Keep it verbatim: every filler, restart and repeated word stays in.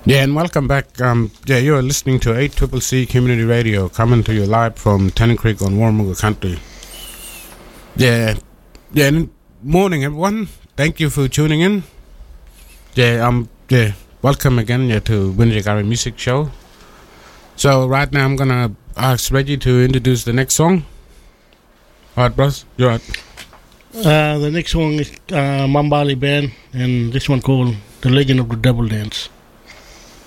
Yeah, and welcome back. Um, yeah, you are listening to eight C C C Community Radio, coming to you live from Tennant Creek on Warramunga Country. Yeah, yeah. And morning, everyone. Thank you for tuning in. Yeah, um, yeah. Welcome again, yeah, to Winjagari Music Show. So right now, I'm gonna ask Reggie to introduce the next song. All right, bros, you're right. Uh, the next song is uh, Mambali Band, and this one called "The Legend of the Double Dance."